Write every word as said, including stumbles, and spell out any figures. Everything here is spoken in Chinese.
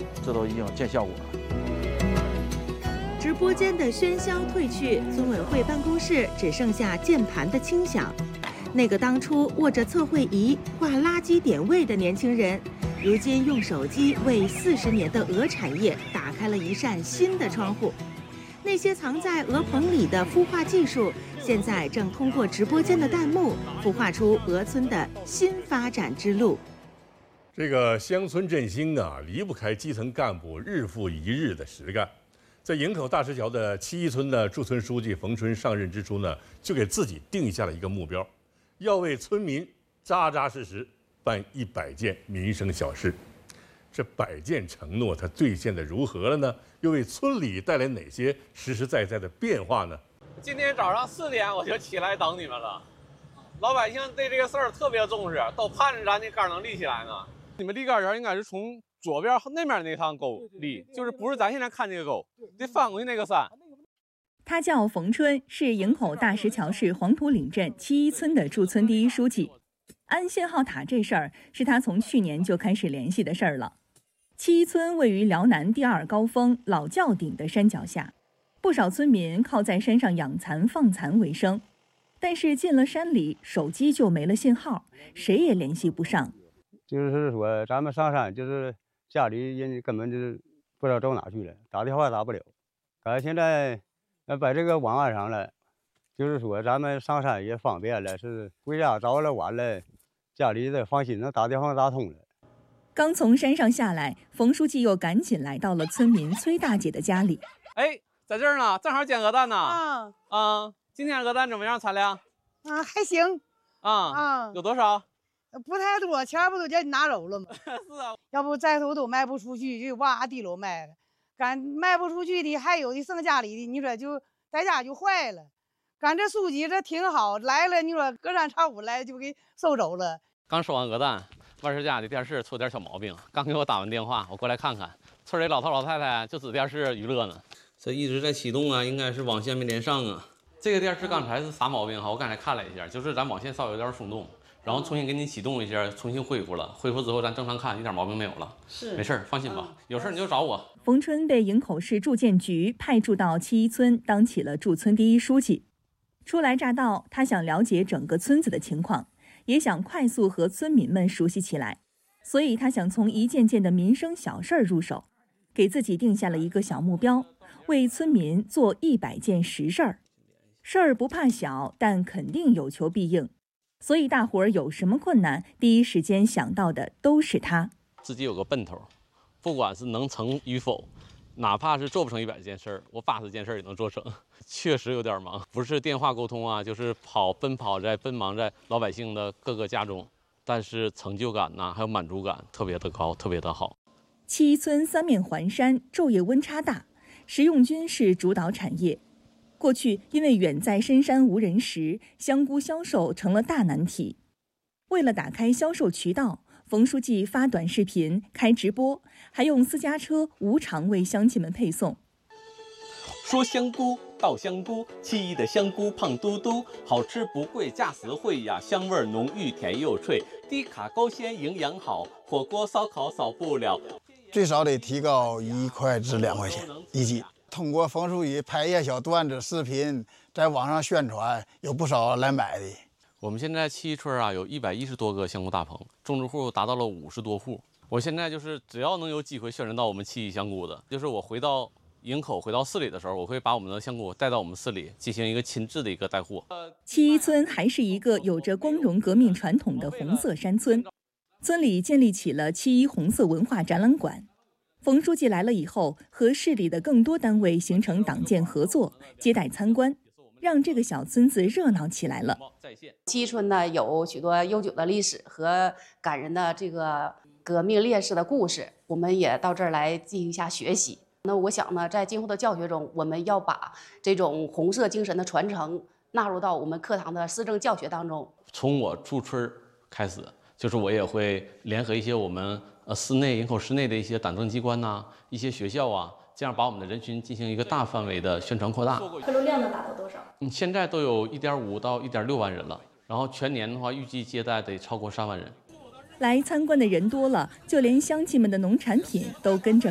这都已经见效果了。 直播间的喧嚣退去，村委会办公室只剩下键盘的轻响。那个当初握着测绘仪画垃圾点位的年轻人，如今用手机为四十年的鹅产业打开了一扇新的窗户。那些藏在鹅棚里的孵化技术，现在正通过直播间的弹幕孵化出鹅村的新发展之路。 这个乡村振兴啊，离不开基层干部日复一日的实干。在营口大石桥的七一村的驻村书记冯春上任之初呢，就给自己定下了一个目标，要为村民扎扎实实办一百件民生小事。这百件承诺，它兑现的如何了呢？又为村里带来哪些实实在在的变化呢？ 今天早上四点我就起来等你们了，老百姓对这个事儿特别重视，都盼着咱这杆能立起来呢。你们立杆人应该是从左边那面那趟沟立，就是不是咱现在看这个沟，得翻过去那个山。 他叫冯春，是营口大石桥市黄土岭镇七一村的驻村第一书记。安信号塔这事儿是他从去年就开始联系的事儿了。七一村位于辽南第二高峰老窖顶的山脚下，不少村民靠在山上养蚕放蚕为生，但是进了山里，手机就没了信号，谁也联系不上。 就是说咱们上山，就是家里人根本就是不知道走哪去了，打电话打不了。赶现在呃把这个网安上了，就是说咱们上山也方便了，是回家早了晚了，家里的放心能打电话打通了。 刚从山上下来，冯书记又赶紧来到了村民崔大姐的家里。 哎，在这儿呢，正好捡鹅蛋呢。 啊啊，今天鹅蛋怎么样？产量？ 啊，还行。 啊啊， 有多少？ 不太多，前不都叫你拿走了吗？ 是啊， 要不再头都卖不出去，就哇地楼卖了。赶卖不出去的，还有的剩家里的，你说就在家就坏了。赶这书记这挺好，来了，你说隔三差五来就给收走了。 刚收完鹅蛋。万事家的电视出点小毛病，刚给我打完电话，我过来看看。村里老头老太太就指电视娱乐呢，这一直在启动啊，应该是网线没连上啊。这个电视刚才是啥毛病哈？我刚才看了一下，就是咱网线稍微有点松动，然后重新给你启动一下，重新恢复了。恢复之后咱正常看，一点毛病没有了。是，没事，放心吧。有事你就找我。 冯春被营口市住建局派驻到七一村，当起了驻村第一书记。初来乍到，他想了解整个村子的情况。也想快速和村民们熟悉起来，所以他想从一件件的民生小事儿入手，给自己定下了一个小目标，为村民做一百件实事儿。事儿不怕小，但肯定有求必应，所以大伙儿有什么困难，第一时间想到的都是他。 自己有个奔头，不管是能成与否，哪怕是做不成一百件事儿，我八十件事儿也能做成。确实有点忙，不是电话沟通啊，就是跑奔跑在奔忙在老百姓的各个家中，但是成就感呐、啊，还有满足感特别的高，特别的好。 七一村三面环山，昼夜温差大，食用菌是主导产业。过去因为远在深山无人食，香菇销售成了大难题。为了打开销售渠道，冯书记发短视频、开直播，还用私家车无偿为乡亲们配送。 说香菇稻香菇，七一的香菇胖嘟嘟，好吃不贵价实惠呀，香味浓郁甜又脆，低卡高纤营养好，火锅烧烤少不了。 最少得提高一块至两块钱一斤。通过冯书记拍一些小段子视频，在网上宣传，有不少来买的。 我们现在七一村啊有一百一十多个香菇大棚，种植户达到了五十多户。我现在就是只要能有机会宣传到我们七一香菇的，就是我回到营口回到市里的时候，我会把我们的香菇带到我们市里进行一个亲自的一个带货。 七一村还是一个有着光荣革命传统的红色山村，村里建立起了七一红色文化展览馆。冯书记来了以后，和市里的更多单位形成党建合作，接待参观，让这个小村子热闹起来了。 七一村呢有许多悠久的历史和感人的这个革命烈士的故事，我们也到这儿来进行一下学习。那我想呢，在今后的教学中，我们要把这种红色精神的传承纳入到我们课堂的施政教学当中。 从我驻村开始，就是我也会联合一些我们呃市内营口市内的一些党政机关呐、啊、一些学校啊，这样把我们的人群进行一个大范围的宣传扩大。 客流量能达到多少？ 嗯，现在都有一点五到一点六万人了，然后全年的话，预计接待得超过三万人。 来参观的人多了，就连乡亲们的农产品都跟着